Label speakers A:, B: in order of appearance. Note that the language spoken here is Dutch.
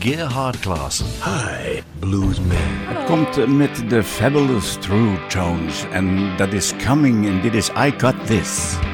A: Gerhard Klaassen.
B: Hi, Bluesman.
C: Het komt met de Fabulous True Tones. En dat is Coming en dit is I Got This.